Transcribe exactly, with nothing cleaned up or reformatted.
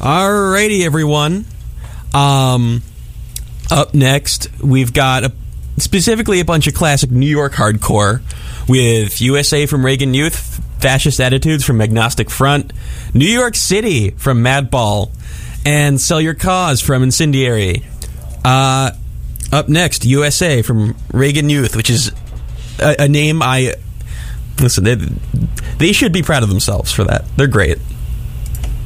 Alrighty, everyone. Um, up next, we've got a, specifically a bunch of classic New York hardcore with U S A from Reagan Youth, Fascist Attitudes from Agnostic Front, New York City from Madball, and Sell Your Cause from Incendiary. Uh, up next, U S A from Reagan Youth, which is a, a name I... Listen, they, they should be proud of themselves for that. They're great.